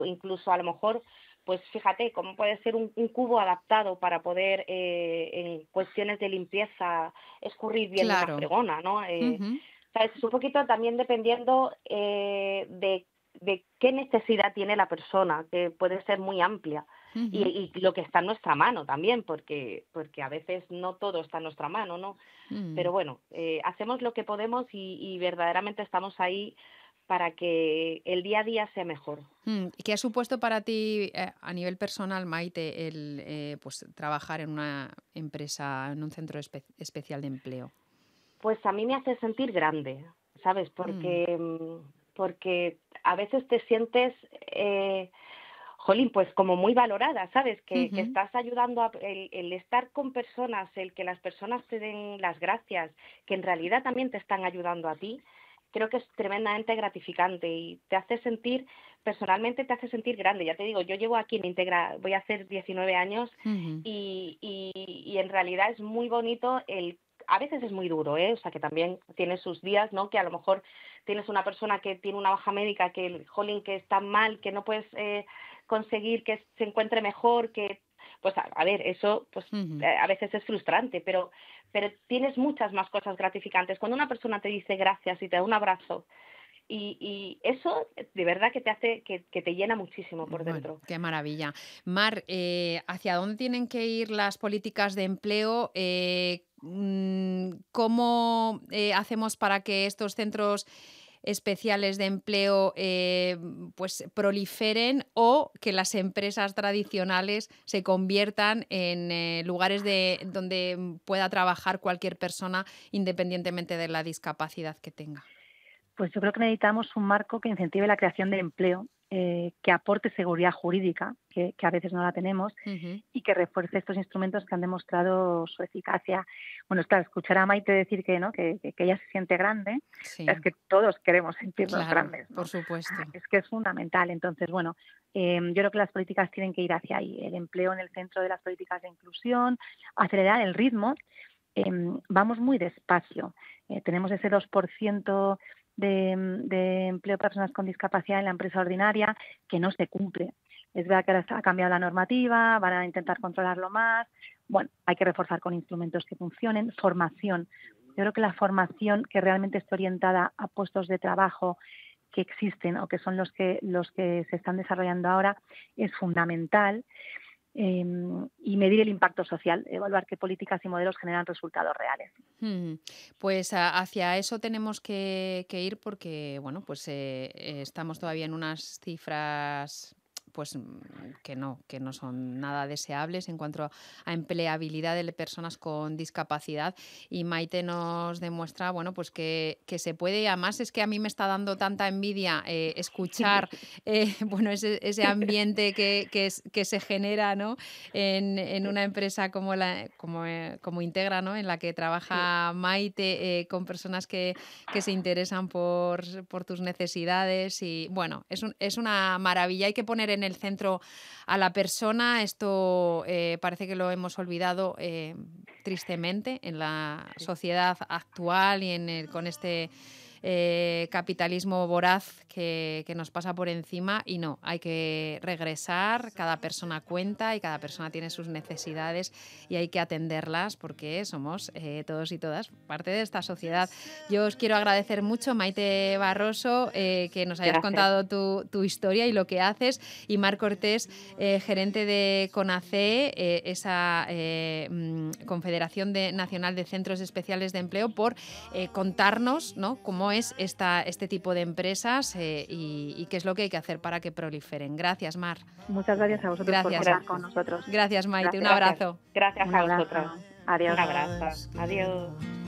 incluso a lo mejor, pues fíjate, cómo puede ser un cubo adaptado para poder, en cuestiones de limpieza, escurrir bien una Claro. fregona, ¿no? Ujú, ¿Sabes? Es un poquito también dependiendo, de qué necesidad tiene la persona, que puede ser muy amplia, ujú, y lo que está en nuestra mano también, porque a veces no todo está en nuestra mano, ¿no? mm. Pero bueno, hacemos lo que podemos y verdaderamente estamos ahí para que el día a día sea mejor. ¿Y qué ha supuesto para ti, a nivel personal, Maite, el, pues, trabajar en una empresa, en un centro especial de empleo? Pues a mí me hace sentir grande, ¿sabes? Mm, Porque a veces te sientes, jolín, pues como muy valorada, ¿sabes? Que ujú, estás ayudando a el estar con personas, el que las personas te den las gracias, que en realidad también te están ayudando a ti, creo que es tremendamente gratificante y te hace sentir, personalmente te hace sentir grande. Ya te digo, yo llevo aquí en Integra, voy a hacer 19 años ujú. y en realidad es muy bonito el, a veces es muy duro, ¿eh? O sea, que también tiene sus días, ¿no? Que a lo mejor tienes una persona que tiene una baja médica, que, jolín, que está mal, que no puedes, conseguir que se encuentre mejor, que, pues a ver, eso pues Ujú. a veces es frustrante, pero tienes muchas más cosas gratificantes. Cuando una persona te dice gracias y te da un abrazo, y eso de verdad que te hace, que te llena muchísimo por Bueno, dentro. qué maravilla. Mar, ¿hacia dónde tienen que ir las políticas de empleo? ¿Cómo hacemos para que estos centros especiales de empleo pues proliferen o que las empresas tradicionales se conviertan en lugares donde pueda trabajar cualquier persona independientemente de la discapacidad que tenga? Pues yo creo que necesitamos un marco que incentive la creación de empleo, que aporte seguridad jurídica, que a veces no la tenemos, Ujú. y que refuerce estos instrumentos que han demostrado su eficacia. Bueno, es claro, escuchar a Maite decir que, ¿no? que ella se siente grande, es Sí, que todos queremos sentirnos claro, grandes, por ¿no? supuesto. Es que es fundamental. Entonces, bueno, yo creo que las políticas tienen que ir hacia ahí, el empleo en el centro de las políticas de inclusión, acelerar el ritmo. Vamos muy despacio. Tenemos ese 2% de empleo para personas con discapacidad en la empresa ordinaria que no se cumple. Es verdad que ahora ha cambiado la normativa, van a intentar controlarlo más. Bueno, hay que reforzar con instrumentos que funcionen. Formación. Yo creo que la formación que realmente esté orientada a puestos de trabajo que existen o que son los que se están desarrollando ahora es fundamental. Y medir el impacto social, evaluar qué políticas y modelos generan resultados reales. Mm, Pues hacia eso tenemos que ir porque, bueno, pues estamos todavía en unas cifras pues que no son nada deseables en cuanto a empleabilidad de personas con discapacidad y Maite nos demuestra, bueno, pues que se puede y además es que a mí me está dando tanta envidia escuchar, bueno, ese ambiente que se genera, ¿no? En una empresa como Integra, ¿no? En la que Sí, trabaja Maite, con personas que se interesan por tus necesidades y, bueno, es una maravilla. Hay que poner en el centro a la persona. Esto, parece que lo hemos olvidado, tristemente en la sí. sociedad actual y con este capitalismo voraz que nos pasa por encima y no, hay que regresar, cada persona cuenta y cada persona tiene sus necesidades y hay que atenderlas porque somos todos y todas parte de esta sociedad. Yo os quiero agradecer mucho, Maite Barroso, que nos hayas Gracias. contado tu historia y lo que haces y Mar Cortés, gerente de CONACE, esa Confederación Nacional de Centros Especiales de Empleo, por contarnos, ¿no?, cómo es este tipo de empresas y qué es lo que hay que hacer para que proliferen. Gracias, Mar. Muchas gracias a vosotros por Gracias. contar Gracias. con nosotros. Gracias, Maite. Un Gracias. Gracias. abrazo. Gracias Un a abrazo. vosotras. Un Adiós. abrazo. Adiós.